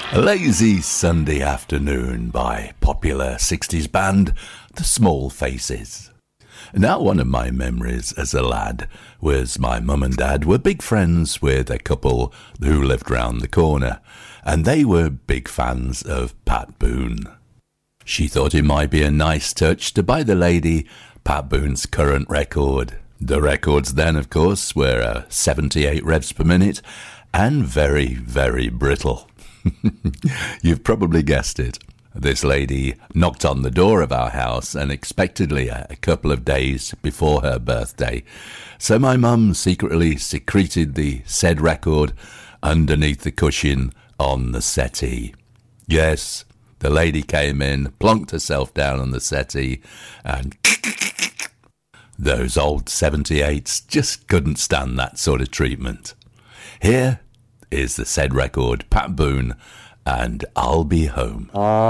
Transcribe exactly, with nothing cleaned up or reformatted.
A lazy Sunday afternoon by popular sixties band The Small Faces. Now, one of my memories as a lad was my mum and dad were big friends with a couple who lived round the corner, and they were big fans of Pat Boone. She thought it might be a nice touch to buy the lady Pat Boone's current record. The records then, of course, were uh, seventy-eight revs per minute and very, very brittle. You've probably guessed it. This lady knocked on the door of our house unexpectedly a couple of days before her birthday. So my mum secretly secreted the said record underneath the cushion on the settee. Yes, the lady came in, plonked herself down on the settee, and those old seventy-eights just couldn't stand that sort of treatment. Here is the said record, Pat Boone, and I'll Be Home.